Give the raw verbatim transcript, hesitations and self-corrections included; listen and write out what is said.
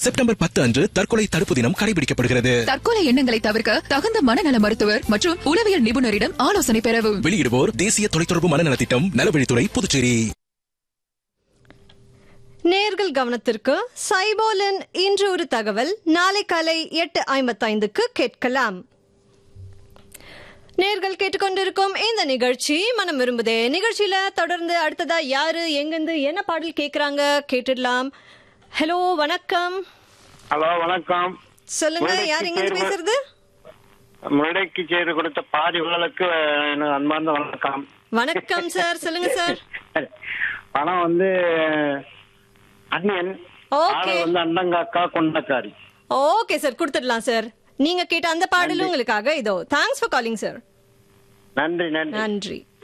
September பத்து அன்று தற்கொலை தடுப்பு தினம் கடைபிடிக்கப்படுகிறது. தற்கொலை எண்ணங்களை தவிர்க்க தகுந்த மனநல மருத்துவர் மற்றும் உளவியல் நிபுணரிடம் ஆலோசனை பெறவும். வெளியிடுவோர் தேசிய தொலைத்தொடர்பு மனநல திட்டம், நலவழித்துறை, புதுச்சேரி. நேர்கள் கவனத்திற்கு சைபோலின் இன்று ஒரு தகவல் நாளை காலை எட்டு ஐம்பத்தைந்துக்கு கேட்கலாம். நேர்கள் கேட்டுக்கொண்டிருக்கும் இந்த நிகழ்ச்சி மனம் விரும்புதே. நிகழ்ச்சியில தொடர்ந்து அடுத்ததா யாரு எங்கிருந்து என்ன பாடல் கேக்குறாங்க கேட்டுடலாம். ஹலோ, வணக்கம். ஹலோ, வணக்கம். சொல்லுங்க, யார் எங்கிருந்து பேசுறது? முரடைக்கு செய்து கொடுத்த பாதி உங்களுக்கு அன்பார்ந்த வணக்கம். வணக்கம் சார், சொல்லுங்க சார். பணம் வந்து அன்னியன், வந்து அண்டங்காக்கா கொண்டக்காரி. ஓகே சார், கொடுத்துடலாம் சார். நீங்க கேட்ட அந்த பாடலும் உங்களுக்காக இதோ. Thanks for calling sir. நன்றி நன்றி நன்றி.